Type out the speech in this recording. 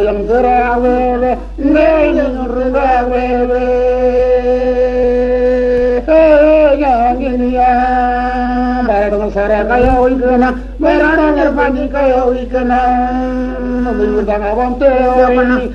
yang terawele ngeling rugawele yang ini ya barang sore kaya ikena barang ngerpani kaya ikena minggu tangga wong teori